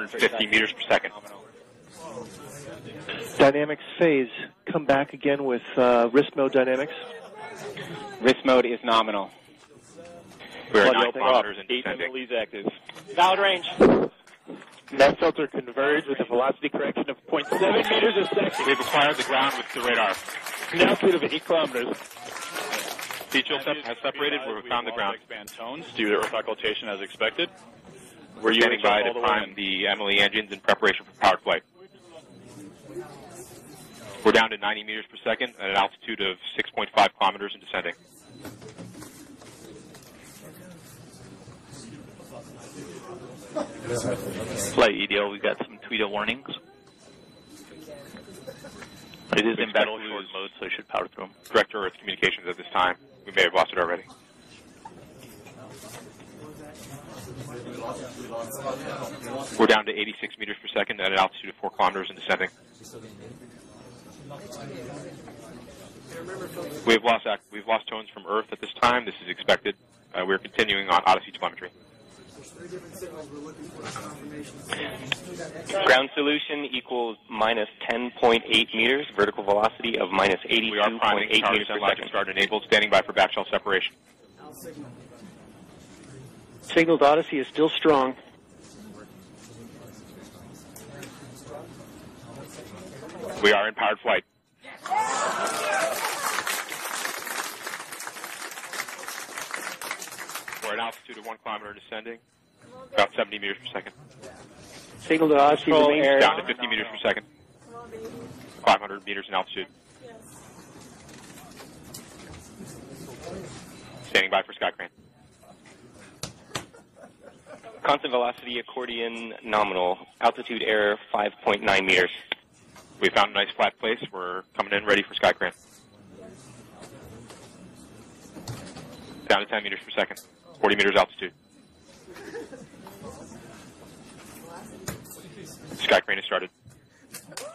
150 meters per second. Dynamics phase. Come back again with risk mode dynamics. Risk mode is nominal. We are 9 kilometers and descending. Lee's active. Valid range. Net filter converged with a velocity correction of 0.7 meters a second. We've acquired the ground with the radar. An altitude of 8 kilometers. Beach has separated. We've found the ground. Expand tones due to earth occultation as expected. We're standing by to prime the Emily engines in preparation for powered flight. We're down to 90 meters per second at an altitude of 6.5 kilometers and descending. Flight EDL, we've got some Tweedo warnings. It is in battle short mode, so it should power through them. Direct to Earth communications at this time. We may have lost it already. We're down to 86 meters per second at an altitude of 4 kilometers and descending. We've lost tones from Earth at this time. This is expected. We're continuing on Odyssey telemetry. Ground solution equals minus 10.8 meters, vertical velocity of minus 82.8 We are priming. meters per second. Start enabled, standing by for backshell separation. Signal to Odyssey is still strong. We are in powered flight. We're at altitude of 1 kilometer descending, about 70 meters per second. Signal to Odyssey remains down to 50 meters per second, 500 meters in altitude. Standing by for sky crane. Constant velocity accordion nominal. Altitude error 5.9 meters. We found a nice flat place. We're coming in ready for sky crane. Down to 10 meters per second, 40 meters altitude. Sky crane has started.